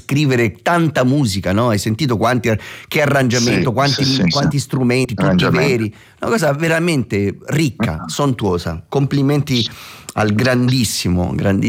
scrivere tanta musica, no? Hai sentito che arrangiamento, quanti strumenti, tutti veri, una cosa veramente ricca, sontuosa. Complimenti al grandissimo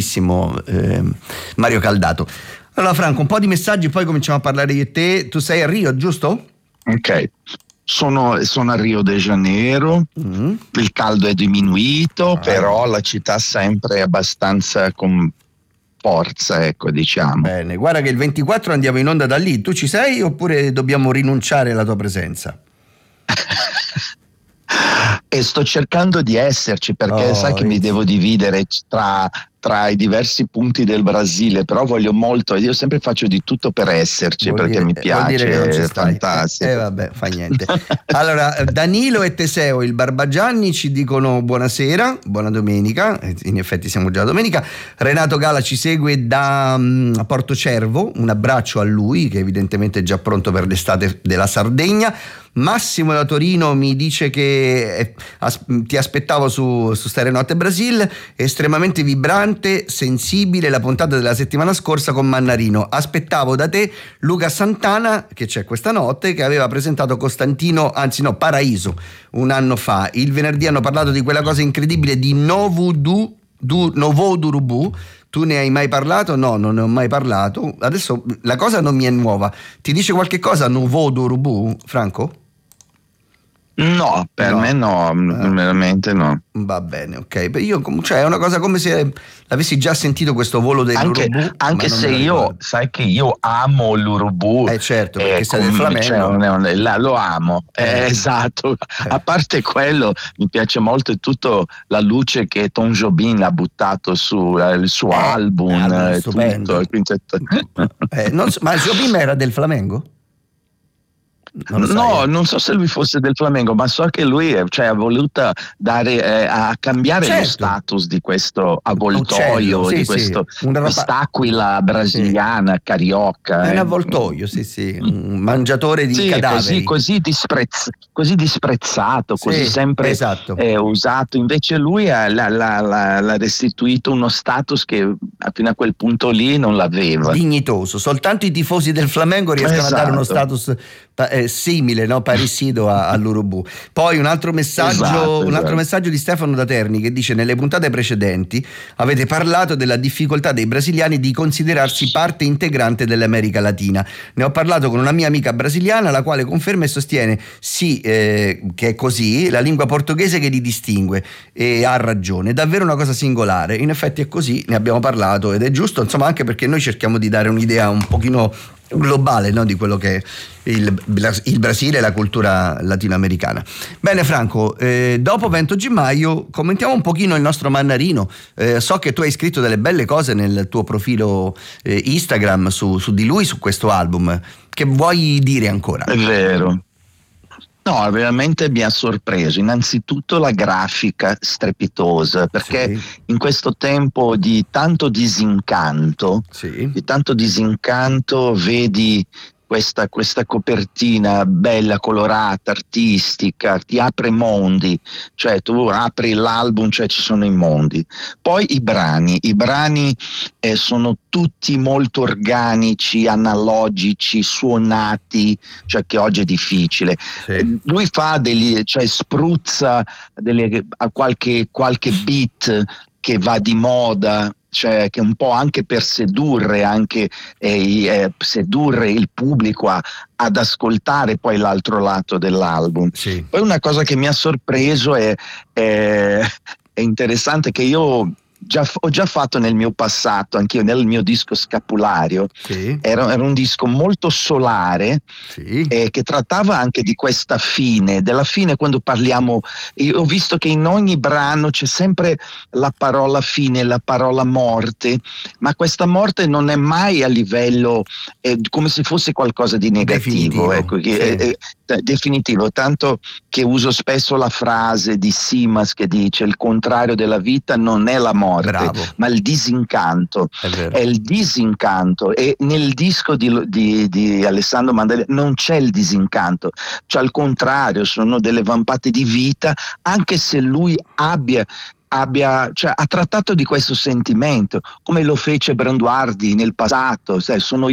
Mario Caldato. Allora Franco, un po' di messaggi, poi cominciamo a parlare di te. Tu sei a Rio, giusto? Ok, sono a Rio de Janeiro, il caldo è diminuito, però la città sempre abbastanza con forza, ecco, diciamo. Bene, guarda che il 24 andiamo in onda da lì, tu ci sei oppure dobbiamo rinunciare alla tua presenza? E sto cercando di esserci, perché sai che mi devo dividere tra i diversi punti del Brasile, però voglio molto, io sempre faccio di tutto per esserci, perché mi piace, vuol dire che non ci stai. fantastico. Vabbè, fa niente. Allora, Danilo e Teseo, il Barbagianni, ci dicono buonasera, buona domenica, in effetti siamo già domenica. Renato Gala ci segue da Portocervo, un abbraccio a lui, che evidentemente è già pronto per l'estate della Sardegna. Massimo da Torino mi dice che ti aspettavo su Stereo Notte Brasil, estremamente vibrante, sensibile la puntata della settimana scorsa con Mannarino. Aspettavo da te Luca Santana, che c'è questa notte, che aveva presentato Paraíso un anno fa. Il venerdì hanno parlato di quella cosa incredibile di Novo Urubu. Tu ne hai mai parlato? No, non ne ho mai parlato. Adesso la cosa non mi è nuova. Ti dice qualche cosa Novo Urubu, Franco? No, per me no, veramente no. Va bene, ok. Io, cioè, è una cosa come se l'avessi già sentito questo volo dell'Urubu. Anche se io, sai che io amo l'Urubu. Certo, perché sei del Flamengo. Lo amo, esatto. A parte quello, mi piace molto tutto la luce che Tom Jobim ha buttato sul suo album. Stupendo. Ma Jobim era del Flamengo? Non so se lui fosse del Flamengo, ma so che lui ha voluto dare a cambiare lo status di questo avvoltoio, di quest'aquila brasiliana, carioca. È un avvoltoio, un mangiatore di cadaveri. Così disprezzato, così sempre usato. Invece lui l'ha restituito uno status che fino a quel punto lì non l'aveva. Dignitoso. Soltanto i tifosi del Flamengo riescono a dare uno status simile, no? Parecido all'Urubu. Poi un altro messaggio di Stefano da Terni, che dice: nelle puntate precedenti avete parlato della difficoltà dei brasiliani di considerarsi parte integrante dell'America Latina. Ne ho parlato con una mia amica brasiliana, la quale conferma e sostiene che è così, la lingua portoghese che li distingue, e ha ragione, è davvero una cosa singolare. In effetti è così, ne abbiamo parlato ed è giusto, insomma, anche perché noi cerchiamo di dare un'idea un pochino globale, no, di quello che è il Brasile e la cultura latinoamericana. Bene Franco, dopo Vento Gimaio commentiamo un pochino il nostro Mannarino. So che tu hai scritto delle belle cose nel tuo profilo Instagram su di lui, su questo album. Che vuoi dire ancora? È vero. No, veramente mi ha sorpreso. Innanzitutto la grafica strepitosa, perché in questo tempo di tanto disincanto, vedi questa copertina bella, colorata, artistica, ti apre mondi, cioè tu apri l'album, cioè ci sono i mondi. Poi i brani sono tutti molto organici, analogici, suonati, cioè che oggi è difficile. Lui fa spruzza qualche beat che va di moda, cioè che un po' anche per sedurre il pubblico ad ascoltare poi l'altro lato dell'album. Poi una cosa che mi ha sorpreso è interessante, che io ho già fatto nel mio passato, anch'io nel mio disco Scapulario. Era un disco molto solare, che trattava anche di questa della fine, quando parliamo. Io ho visto che in ogni brano c'è sempre la parola fine, la parola morte, ma questa morte non è mai a livello come se fosse qualcosa di negativo, definitivo, tanto che uso spesso la frase di Simas che dice: il contrario della vita non è la morte, ma il disincanto. È il disincanto, e nel disco di Alessandro Mandelli non c'è il disincanto, cioè al contrario sono delle vampate di vita, anche se lui ha trattato di questo sentimento come lo fece Branduardi nel passato. Sono